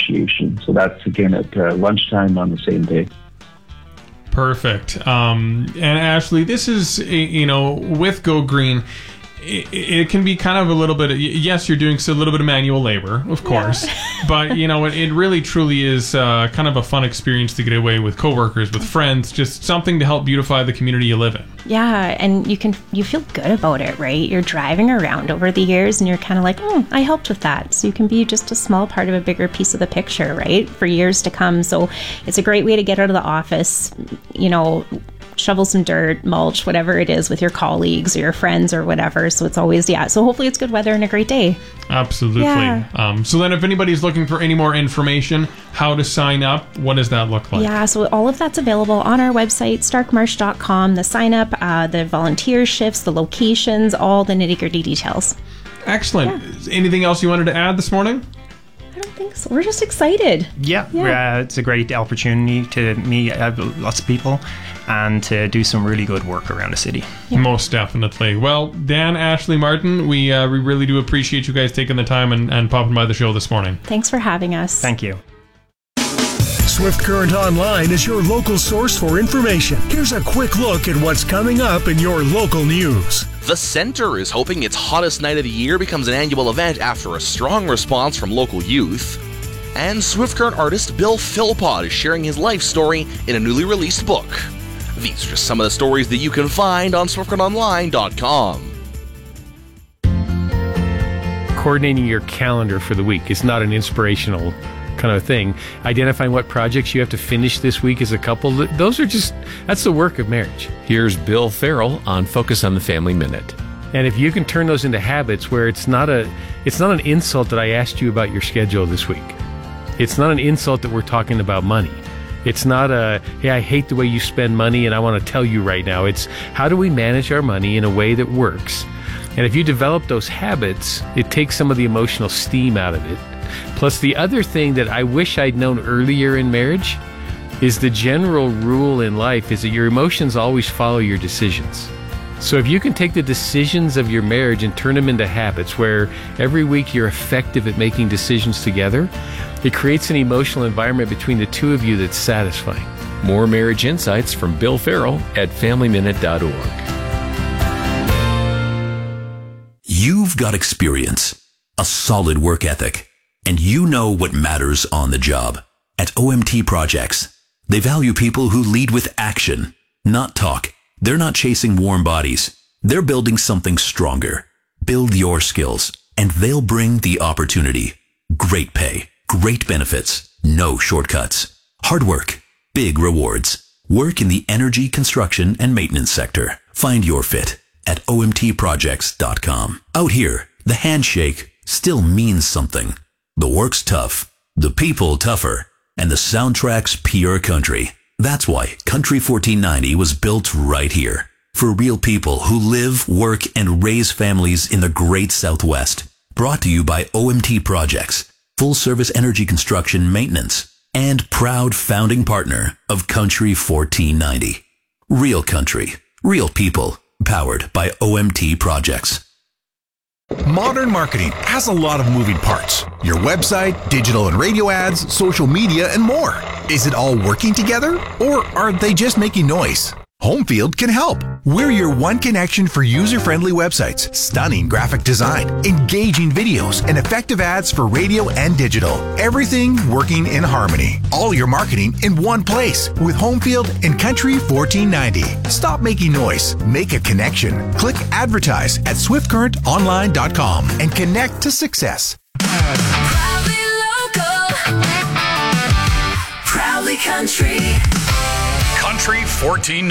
appreciation. So that's again at lunchtime on the same day. Perfect. And Ashley, this is, with Go Green, it can be kind of a little bit, yes, you're doing a little bit of manual labor, of course, but it really truly is kind of a fun experience to get away with coworkers, with friends, just something to help beautify the community you live in. Yeah, and you feel good about it, right? You're driving around over the years and you're kind of like, I helped with that. So you can be just a small part of a bigger piece of the picture, right? For years to come. So it's a great way to get out of the office, shovel some dirt, mulch, whatever it is with your colleagues or your friends or whatever. So it's always, so hopefully it's good weather and a great day. Absolutely. Yeah. So then if anybody's looking for any more information, how to sign up, what does that look like? Yeah, so all of that's available on our website, starkmarsh.com, the sign up, the volunteer shifts, the locations, all the nitty-gritty details. Excellent. Yeah. Anything else you wanted to add this morning? I don't think so. We're just excited. Yeah. It's a great opportunity to meet lots of people and to do some really good work around the city. Yeah. Most definitely. Well, Dan, Ashley, Martin, we really do appreciate you guys taking the time and popping by the show this morning. Thanks for having us. Thank you. Swift Current Online is your local source for information. Here's a quick look at what's coming up in your local news. The Centre is hoping its hottest night of the year becomes an annual event after a strong response from local youth. And Swift Current artist Bill Philpott is sharing his life story in a newly released book. These are just some of the stories that you can find on SwiftCurrentOnline.com. Coordinating your calendar for the week is not an inspirational kind of thing. Identifying what projects you have to finish this week as a couple, that's the work of marriage. Here's Bill Farrell on Focus on the Family Minute. And if you can turn those into habits where it's not an insult that I asked you about your schedule this week. It's not an insult that we're talking about money. It's not hey, I hate the way you spend money and I want to tell you right now. It's how do we manage our money in a way that works? And if you develop those habits, it takes some of the emotional steam out of it. Plus, the other thing that I wish I'd known earlier in marriage is the general rule in life is that your emotions always follow your decisions. So if you can take the decisions of your marriage and turn them into habits where every week you're effective at making decisions together, it creates an emotional environment between the two of you that's satisfying. More marriage insights from Bill Farrell at FamilyMinute.org. You've got experience, a solid work ethic, and you know what matters on the job. At OMT Projects, they value people who lead with action, not talk. They're not chasing warm bodies. They're building something stronger. Build your skills, and they'll bring the opportunity. Great pay, great benefits, no shortcuts. Hard work, big rewards. Work in the energy, construction, and maintenance sector. Find your fit at omtprojects.com. Out here, the handshake still means something. The work's tough, the people tougher, and the soundtrack's pure country. That's why Country 1490 was built right here. For real people who live, work, and raise families in the great Southwest. Brought to you by OMT Projects, full-service energy construction maintenance, and proud founding partner of Country 1490. Real country, real people, powered by OMT Projects. Modern marketing has a lot of moving parts. Your website, digital and radio ads, social media, and more. Is it all working together? Or are they just making noise? Homefield can help. We're your one connection for user-friendly websites, stunning graphic design, engaging videos, and effective ads for radio and digital. Everything working in harmony. All your marketing in one place with Homefield and Country 1490. Stop making noise. Make a connection. Click advertise at SwiftCurrentOnline.com and connect to success. Proudly local. Proudly country. Country 1490.